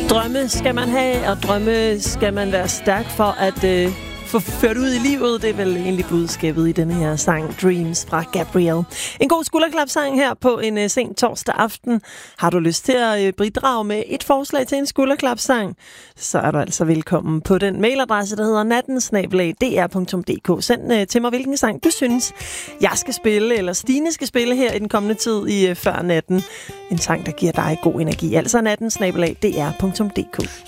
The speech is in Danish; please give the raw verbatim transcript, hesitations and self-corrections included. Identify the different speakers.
Speaker 1: Drømme skal man have, og drømme skal man være stærk for at øh, få ført ud i livet. Det er vel egentlig budskabet i denne her sang Dreams fra Gabrielle. En god skulderklapsang her på en øh, sen torsdag aften. Har du lyst til at øh, bidrage med et forslag til en skulderklapsang, så er du altså velkommen på den mailadresse, der hedder natten snabel-a d r punktum d k. Send øh, til mig, hvilken sang du synes, jeg skal spille, eller Stine skal spille her i den kommende tid i øh, før natten. En sang, der giver dig god energi. Altså natten snabel-a d r punktum d k.